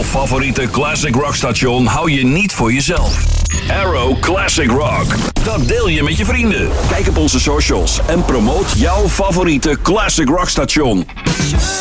favoriete classic rock station hou je niet voor jezelf. Arrow Classic Rock. Dat deel je met je vrienden. Kijk op onze socials en promoot jouw favoriete classic rock station.